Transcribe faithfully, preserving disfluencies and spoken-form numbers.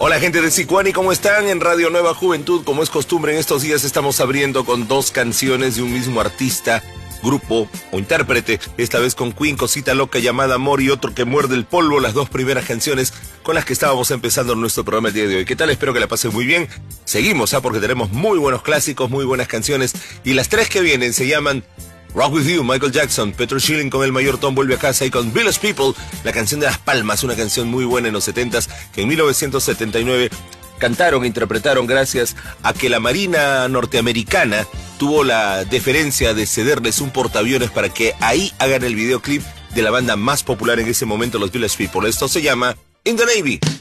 Hola gente de Sicuani, ¿cómo están? En Radio Nueva Juventud, como es costumbre en estos días, estamos abriendo con dos canciones de un mismo artista, grupo o intérprete, esta vez con Queen, Cosita Loca llamada Amor y Otro que Muerde el Polvo, las dos primeras canciones con las que estábamos empezando nuestro programa el día de hoy. ¿Qué tal? Espero que la pasen muy bien. Seguimos, ¿ah? Porque tenemos muy buenos clásicos, muy buenas canciones, y las tres que vienen se llaman Rock With You, Michael Jackson, Peter Schilling con El Mayor Tom Vuelve a Casa, y con Village People, la canción de Las Palmas, una canción muy buena en los setentas, que en mil novecientos setenta y nueve cantaron e interpretaron gracias a que la Marina norteamericana tuvo la deferencia de cederles un portaaviones para que ahí hagan el videoclip de la banda más popular en ese momento, los Village People. Esto se llama In the Navy.